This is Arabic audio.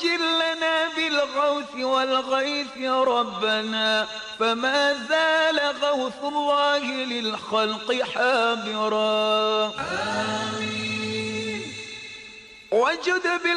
وعجل لنا بالغوث والغيث ربنا، فما زال غوث الله للخلق حابرا. آمين. وجد